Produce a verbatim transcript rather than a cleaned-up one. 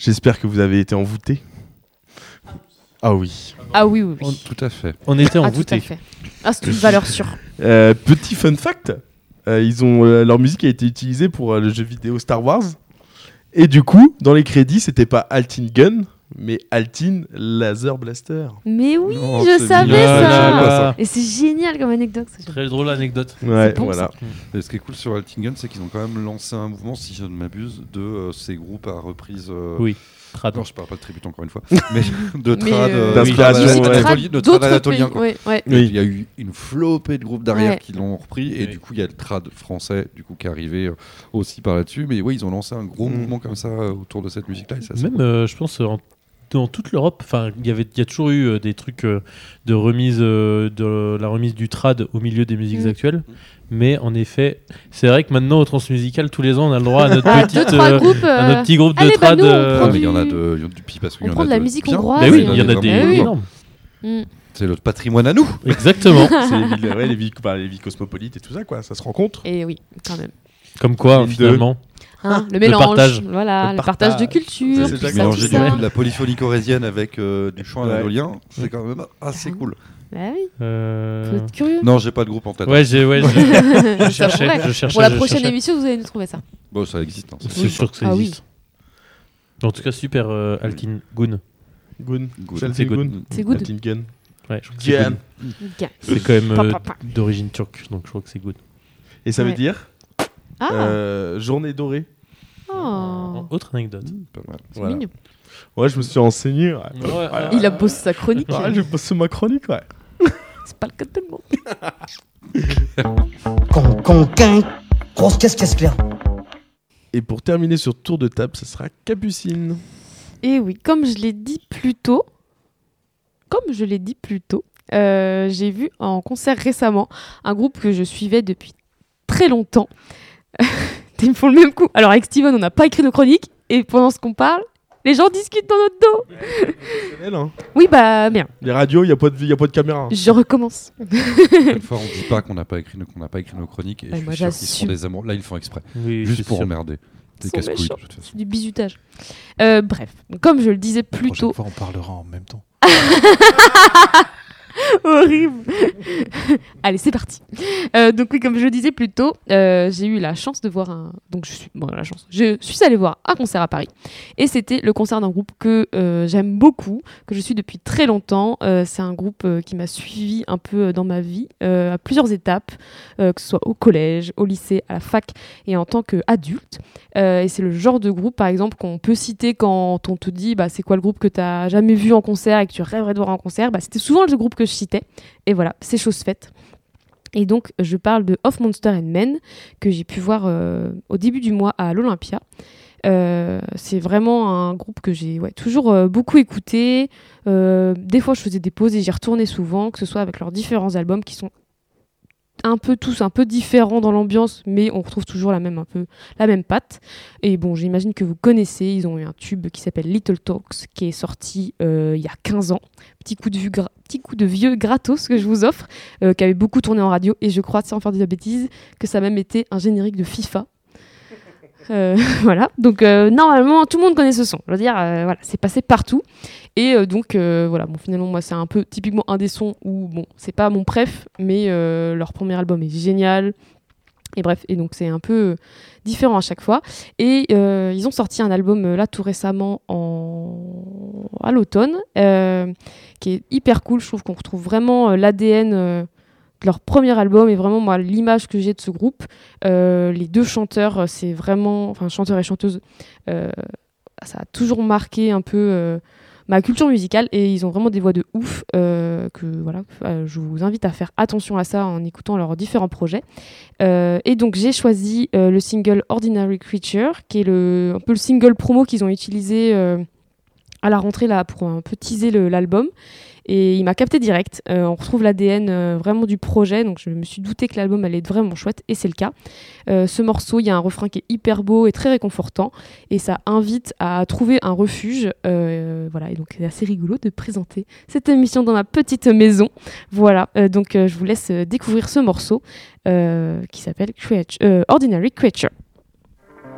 J'espère que vous avez été envoûtés. Ah oui. Ah oui, oui, oui. On, tout à fait. On était Ah, tout envoûtés. à fait. Ah, c'est une valeur sûre. Euh, petit fun fact, euh, ils ont, euh, leur musique a été utilisée pour euh, le jeu vidéo Star Wars. Et du coup, dans les crédits, c'était pas Altin Gun, mais Altin Laser Blaster. Mais oui, Oh, je c'est savais mignon. ça. Ah, là, ça. Et c'est génial comme anecdote. ça. Très drôle anecdote. Ouais, bon, voilà. Et ce qui est cool sur Altingen, c'est qu'ils ont quand même lancé un mouvement, si je ne m'abuse, de euh, ces groupes à reprise. Euh... Oui. Trad. Non, je parle pas de tribute encore une fois, mais de Mais, trad, euh, euh, d'inspiration, trad- ouais. anatoli- de trad D'autres anatolien, pays, quoi. ouais, ouais. Et Oui. il y a eu une flopée de groupes derrière Ouais. qui l'ont repris, et Oui. du coup il y a le trad français du coup qui est arrivé euh, aussi par là-dessus. Mais oui, ils ont lancé un gros Mm. mouvement comme ça euh, autour de cette musique-là. Et ça, c'est Même, cool. euh, je pense, en- dans toute l'Europe, enfin, il y avait, il y a toujours eu euh, des trucs euh, de remise, euh, de la remise du trad au milieu des musiques Mm. actuelles. Mais en effet, c'est vrai que maintenant au Transmusical, tous les ans, on a le droit à notre Ah, petite, deux, trois euh, groupes. à euh, notre petit groupe de allez, bah, trad. nous, on euh, prend Ah, mais il y en a du- de, il y en a du pi parce qu'il on y en prend a de la de musique bien. hongroise. Mais oui, Ah, il y en a oui. des Ah oui. énormes. Mm. C'est notre patrimoine à nous. Exactement. C'est les villes, ouais, les, villes, enfin, les villes cosmopolites et tout ça, quoi. Ça se rencontre. Et oui, quand même. Comme quoi, Les deux. finalement. Hein, le mélange, partage. voilà, Le le, partage de partage. culture, C'est tout ça, ça, Mélanger tout du ça. coup de la polyphonie corésienne avec euh, du chant Ouais. anatolien, c'est quand même assez cool. Bah oui, Euh, faut être curieux. Non, j'ai pas de groupe en tête. Ouais, j'ai, ouais, je, je Ça cherchais, pourrait. je cherchais. Pour la je prochaine cherchais. émission, vous allez nous trouver ça. Bon, ça existe. hein, c'est C'est Oui. sûr que ça Ah oui. existe. En tout cas, super euh, Altin Gun. Goon. Good. Celle, C'est c'est good. Goon. C'est good. Altin Gun. Ouais, je crois que c'est Gun. good. Gars. C'est quand même Pa, euh, pa, pa. d'origine turque, donc je crois que c'est good. Et ça Ouais. veut dire Ah, euh, journée dorée. oh, Autre anecdote. Pas mal. c'est Voilà. mignon. Ouais, je me suis renseigné. Ouais. Ouais, Voilà. Il a bossé sa chronique. Ouais, j'ai bossé ma chronique, ouais. C'est pas le cas de tout le monde. Con, con, quin, grosse caisse, caisse claire. Et pour terminer sur tour de table, ça sera Capucine. Et oui, comme je l'ai dit plus tôt, comme je l'ai dit plus tôt, euh, j'ai vu en concert récemment un groupe que je suivais depuis très longtemps. Ils me font le même coup. Alors avec Steven, on n'a pas écrit de chronique et pendant ce qu'on parle, les gens discutent dans notre dos. Elle, hein. Oui, bah bien, Les radios, il n'y a, pas de- y a pas de caméra. hein. je recommence. Une fois, on dit pas qu'on n'a pas écrit, nos- qu'on n'a pas écrit nos chroniques, et Ouais, je moi, suis sûr qu'ils j'assume. sont des amours. Là, ils le font exprès, Oui, juste c'est pour sûr. emmerder. Des Ils sont casse-couilles, méchants. de toute façon. C'est du bizutage. Euh, bref, comme je le disais plus Prochaine tôt, fois, on parlera en même temps. horrible. Allez, c'est parti. Euh, donc oui, comme je le disais plus tôt, euh, j'ai eu la chance de voir un. Donc je suis bon, la chance. Je suis allée voir un concert à Paris, et c'était le concert d'un groupe que euh, j'aime beaucoup, que je suis depuis très longtemps. Euh, c'est un groupe euh, qui m'a suivi un peu euh, dans ma vie euh, à plusieurs étapes, euh, que ce soit au collège, au lycée, à la fac et en tant qu'adulte. Euh, et c'est le genre de groupe, par exemple, qu'on peut citer quand on te dit bah, c'est quoi le groupe que tu n'as jamais vu en concert et que tu rêverais de voir en concert. Bah, c'était souvent le groupe que je citais. Et voilà, c'est chose faite. Et donc, je parle de Of Monster and Men, que j'ai pu voir euh, au début du mois à l'Olympia. Euh, c'est vraiment un groupe que j'ai ouais, toujours euh, beaucoup écouté. Euh, des fois, je faisais des pauses et j'y retournais souvent, que ce soit avec leurs différents albums qui sont un peu tous un peu différents dans l'ambiance, mais on retrouve toujours la même un peu la même patte. Et bon, j'imagine que vous connaissez, ils ont eu un tube qui s'appelle Little Talks, qui est sorti euh, il y a quinze ans. Petit coup de, vue gra- petit coup de vieux gratos que je vous offre, euh, qui avait beaucoup tourné en radio, et je crois, sans faire de la bêtise, que ça a même été un générique de FIFA. Euh, voilà, donc euh, normalement tout le monde connaît ce son. Je veux dire, euh, voilà, c'est passé partout. Et euh, donc euh, voilà, bon finalement moi c'est un peu typiquement un des sons où bon c'est pas mon préf, mais euh, leur premier album est génial. Et bref, et donc c'est un peu euh, différent à chaque fois. Et euh, ils ont sorti un album euh, là tout récemment en... à l'automne, euh, qui est hyper cool. Je trouve qu'on retrouve vraiment euh, l'A D N euh, de leur premier album et vraiment moi l'image que j'ai de ce groupe. Euh, les deux chanteurs, euh, c'est vraiment, enfin chanteurs et chanteuses, euh, ça a toujours marqué un peu euh, ma culture musicale et ils ont vraiment des voix de ouf. Euh, que voilà, euh, je vous invite à faire attention à ça en écoutant leurs différents projets. Euh, et donc j'ai choisi euh, le single Ordinary Creature, qui est le, un peu le single promo qu'ils ont utilisé euh, à la rentrée là, pour un peu teaser le, l'album. Et il m'a capté direct. Euh, on retrouve l'A D N euh, vraiment du projet, donc je me suis douté que l'album allait être vraiment chouette, et c'est le cas. Euh, ce morceau, il y a un refrain qui est hyper beau et très réconfortant, et ça invite à trouver un refuge. Euh, voilà, et donc c'est assez rigolo de présenter cette émission dans ma petite maison. Voilà, euh, donc euh, je vous laisse découvrir ce morceau euh, qui s'appelle Creature, euh, Ordinary Creature.